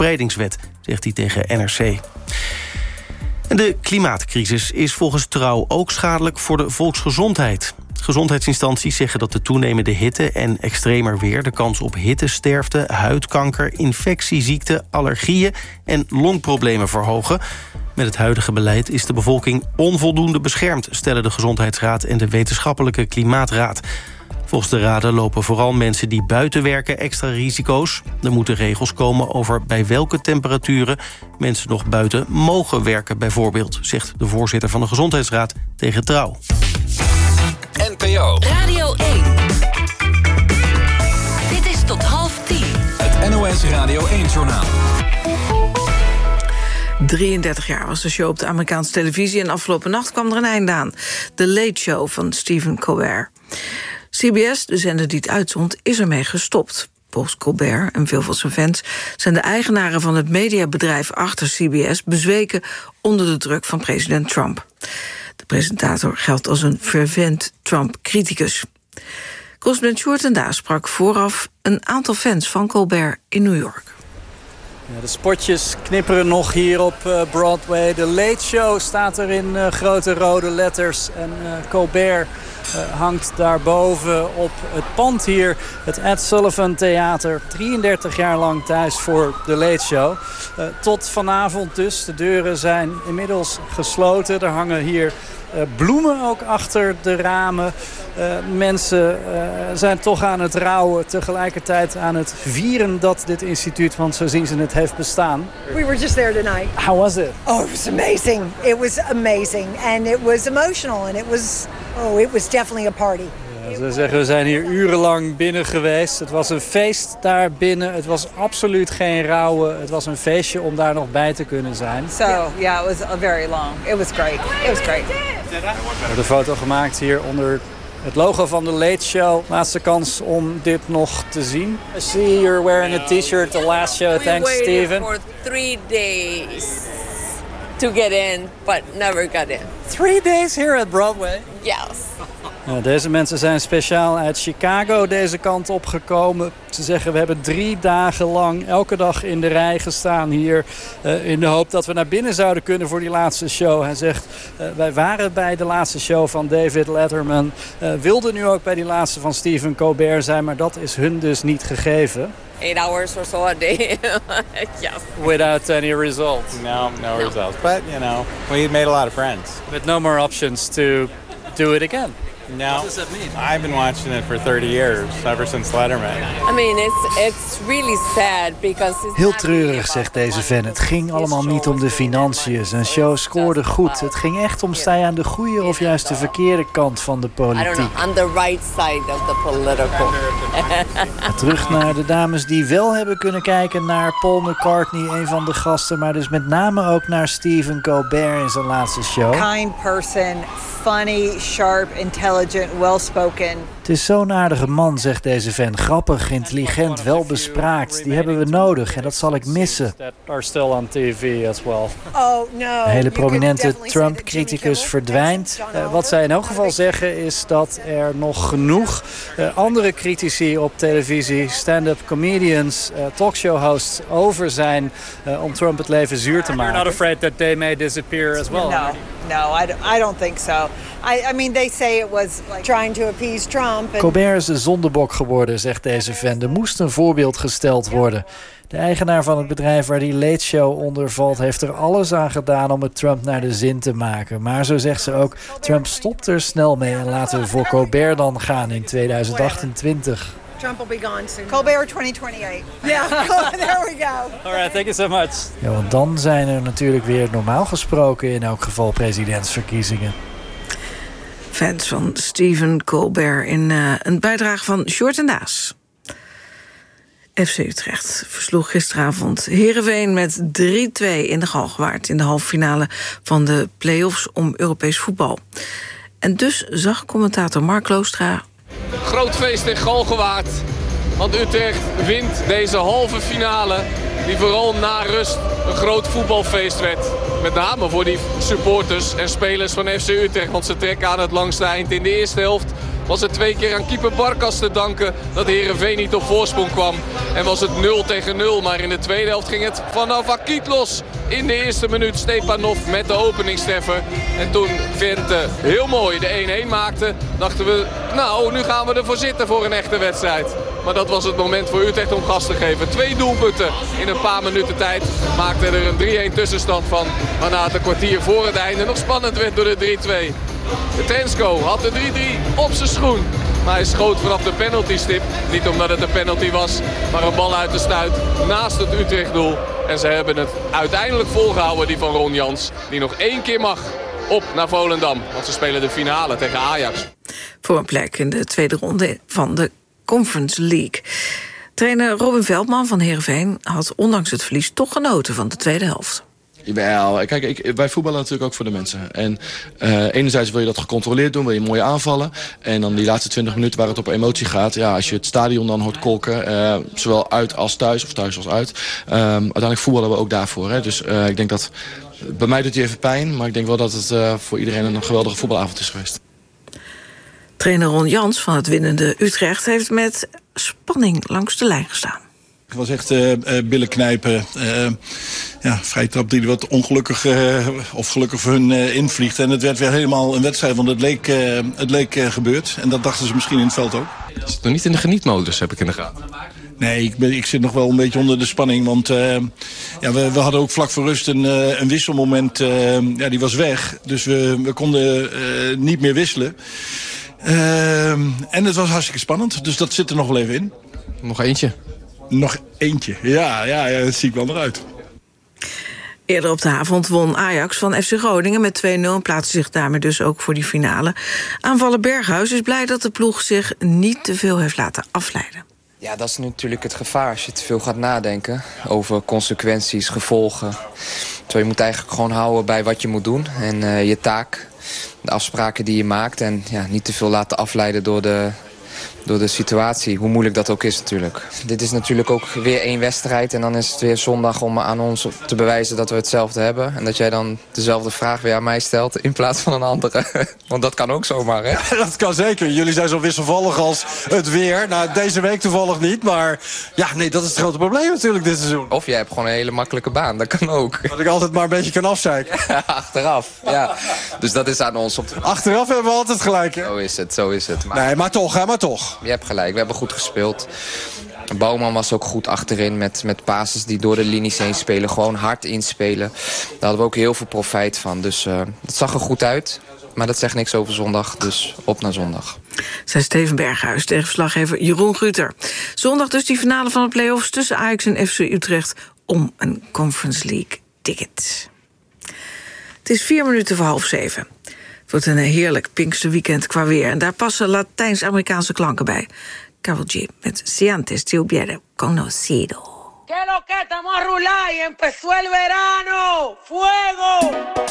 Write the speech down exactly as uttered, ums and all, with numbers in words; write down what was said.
ontspreidingswet, zegt hij tegen N R C. De klimaatcrisis is volgens Trouw ook schadelijk voor de volksgezondheid. Gezondheidsinstanties zeggen dat de toenemende hitte en extremer weer de kans op hittesterfte, huidkanker, infectieziekten, allergieën en longproblemen verhogen. Met het huidige beleid is de bevolking onvoldoende beschermd, stellen de Gezondheidsraad en de Wetenschappelijke Klimaatraad. Volgens de raden lopen vooral mensen die buiten werken extra risico's. Er moeten regels komen over bij welke temperaturen mensen nog buiten mogen werken bijvoorbeeld, zegt de voorzitter van de Gezondheidsraad tegen Trouw. N P O Radio één. Dit is tot half tien. Het N O S Radio één-journaal. drieëndertig jaar was de show op de Amerikaanse televisie en afgelopen nacht kwam er een einde aan. The Late Show van Stephen Colbert. C B S, de zender die het uitzond, is ermee gestopt. Volgens Colbert en veel van zijn fans zijn de eigenaren van het mediabedrijf achter C B S bezweken onder de druk van president Trump. De presentator geldt als een fervent Trump-criticus. Correspondent Sjoerd en Daas sprak vooraf een aantal fans van Colbert in New York. Ja, de spotjes knipperen nog hier op uh, Broadway. De Late Show staat er in uh, grote rode letters. En uh, Colbert uh, hangt daarboven op het pand hier. Het Ed Sullivan Theater. drieëndertig jaar lang thuis voor de Late Show. Uh, tot vanavond dus. De deuren zijn inmiddels gesloten. Er hangen hier uh, bloemen ook achter de ramen. Uh, mensen uh, zijn toch aan het rouwen, tegelijkertijd aan het vieren dat dit instituut, want zo zien ze het, heeft bestaan. We were just there tonight. How was it? Oh, it was amazing. It was amazing and it was emotional and it was oh, it was definitely a party. Ja, ze zeggen, we zijn hier urenlang binnen geweest. Het was een feest daar binnen. Het was absoluut geen rouwen. Het was een feestje om daar nog bij te kunnen zijn. So, yeah, it was a very long. It was great. It was great. Er wordt een foto gemaakt hier onder het logo van de Late Show. Laatste kans om dit nog te zien. I see you're wearing a t-shirt the last show. Thanks, Steven. We waited for three days to get in, but never got in. Three days here at Broadway? Yes. Nou, deze mensen zijn speciaal uit Chicago deze kant opgekomen. Ze zeggen, we hebben drie dagen lang elke dag in de rij gestaan hier. Uh, in de hoop dat we naar binnen zouden kunnen voor die laatste show. Hij zegt, uh, wij waren bij de laatste show van David Letterman. Uh, wilden nu ook bij die laatste van Stephen Colbert zijn. Maar dat is hun dus niet gegeven. Eight hours or so a day. Yes. Without any result. No, no results. But, you know, we made a lot of friends. With no more options to do it again. No. What does that mean? I've been watching it for thirty years, ever since Letterman. I mean, it's it's really sad because it's Heel treurig, zegt deze fan. Het ging allemaal niet om de financiën. Zijn show scoorde goed. Het ging echt om sta je aan de goede of juist de verkeerde kant van de politiek. I don't know, on the right side of the political. Terug naar de dames die wel hebben kunnen kijken naar Paul McCartney, een van de gasten, maar dus met name ook naar Stephen Colbert in zijn laatste show. Kind person, funny, sharp, intelligent, well-spoken. Het is zo'n aardige man, zegt deze fan. Grappig, intelligent, welbespraakt. Die hebben we nodig en dat zal ik missen. Are still on T V as well. Oh, no. Een hele prominente Trump-criticus verdwijnt. Uh, wat zij in elk geval zeggen is dat er nog genoeg uh, andere critici op televisie, stand-up comedians, uh, talkshow-hosts over zijn uh, om Trump het leven zuur te maken. You're not afraid that they may disappear as well? No, no, I don't, I don't think so. I, I mean, they say it was like trying to appease Trump. And... Colbert is de zondebok geworden, zegt deze fan. Er moest een voorbeeld gesteld worden. De eigenaar van het bedrijf waar die Late Show onder valt, heeft er alles aan gedaan om het Trump naar de zin te maken. Maar zo zegt ze ook, Trump stopt er snel mee en laten we voor Colbert dan gaan in tweeduizend achtentwintig. Trump will be gone soon. Colbert twenty twenty-eight. Yeah, there we go. All right, thank you so much. Ja, want dan zijn er natuurlijk weer normaal gesproken in elk geval presidentsverkiezingen. Fans van Stephen Colbert in uh, een bijdrage van Sjoerd en Daas. F C Utrecht versloeg gisteravond Heerenveen met drie twee in de Galgenwaard in de halve finale van de play-offs om Europees voetbal. En dus zag commentator Mark Loostra... Groot feest in Galgenwaard, want Utrecht wint deze halve finale die vooral na rust een groot voetbalfeest werd. Met name voor die supporters en spelers van F C Utrecht, want ze trekken aan het langste eind in de eerste helft. was het twee keer aan keeper Barkas te danken dat Heerenveen niet op voorsprong kwam. En was het nul tegen nul, maar in de tweede helft ging het vanaf Akiet los. In de eerste minuut Stepanov met de openingstreffer. En toen Vente heel mooi de één-één maakte, dachten we, nou, nu gaan we ervoor zitten voor een echte wedstrijd. Maar dat was het moment voor Utrecht om gas te geven. Twee doelpunten in een paar minuten tijd maakte er een drie-één tussenstand van. Waarna het een kwartier voor het einde nog spannend werd door de drie-twee. De Tensko had de drie-drie op zijn schoen. Maar hij schoot vanaf de penaltystip. Niet omdat het een penalty was, maar een bal uit de stuit naast het Utrecht-doel. En ze hebben het uiteindelijk volgehouden, die van Ron Jans. Die nog één keer mag op naar Volendam. Want ze spelen de finale tegen Ajax. Voor een plek in de tweede ronde van de Conference League. Trainer Robin Veldman van Heerenveen had ondanks het verlies toch genoten van de tweede helft. Jawel, kijk, ik, wij voetballen natuurlijk ook voor de mensen. En uh, enerzijds wil je dat gecontroleerd doen, wil je mooie aanvallen. En dan die laatste twintig minuten waar het op emotie gaat. Ja, als je het stadion dan hoort kolken, uh, zowel uit als thuis, of thuis als uit. Um, uiteindelijk voetballen we ook daarvoor. Hè. Dus uh, ik denk dat, bij mij doet hij even pijn. Maar ik denk wel dat het uh, voor iedereen een geweldige voetbalavond is geweest. Trainer Ron Jans van het winnende Utrecht heeft met spanning langs de lijn gestaan. Het was echt uh, uh, billen knijpen. Uh, ja, vrije trap die er wat ongelukkig, uh, of gelukkig voor hun uh, invliegt. En het werd weer helemaal een wedstrijd, want het leek, uh, het leek uh, gebeurd. En dat dachten ze misschien in het veld ook. Je zit nog niet in de genietmodus, heb ik in de gaten. Nee, ik, ben, ik zit nog wel een beetje onder de spanning. Want uh, ja, we, we hadden ook vlak voor rust een, uh, een wisselmoment. Uh, ja, die was weg. Dus we, we konden uh, niet meer wisselen. Uh, en het was hartstikke spannend. Dus dat zit er nog wel even in. Nog eentje. Nog eentje, ja, ja, ja, dat zie ik wel nog uit. Eerder op de avond won Ajax van F C Groningen met twee nul... en plaatste zich daarmee dus ook voor die finale. Aanvaller Berghuis is blij dat de ploeg zich niet te veel heeft laten afleiden. Ja, dat is natuurlijk het gevaar als je te veel gaat nadenken over consequenties, gevolgen. Terwijl je moet eigenlijk gewoon houden bij wat je moet doen en uh, je taak, de afspraken die je maakt... en ja, niet te veel laten afleiden door de... door de situatie, hoe moeilijk dat ook is natuurlijk. Dit is natuurlijk ook weer één wedstrijd... en dan is het weer zondag om aan ons te bewijzen dat we hetzelfde hebben. En dat jij dan dezelfde vraag weer aan mij stelt in plaats van een andere. Want dat kan ook zomaar, hè? Ja, dat kan zeker. Jullie zijn zo wisselvallig als het weer. Nou, deze week toevallig niet, maar... ja, nee, dat is het grote probleem natuurlijk dit seizoen. Of jij hebt gewoon een hele makkelijke baan, dat kan ook. Dat ik altijd maar een beetje kan afzeiken. Ja, achteraf, ja. Dus dat is aan ons. Op de... Achteraf hebben we altijd gelijk, hè? Zo is het, zo is het. Maar... nee, maar toch, hè, maar toch. Je hebt gelijk, we hebben goed gespeeld. Bouwman was ook goed achterin met, met passes die door de linies heen spelen. Gewoon hard inspelen. Daar hadden we ook heel veel profijt van. Dus uh, dat zag er goed uit. Maar dat zegt niks over zondag, dus op naar zondag. Zei Steven Berghuis tegen verslaggever Jeroen Guter. Zondag dus die finale van de play-offs tussen Ajax en F C Utrecht... om een Conference League ticket. Het is vier minuten voor half zeven. Het wordt een heerlijk Pinksterweekend qua weer. En daar passen Latijns-Amerikaanse klanken bij. Karol G met Si antes te hubiera conocido. Que lo que estamos a rular y empezó el verano. Fuego!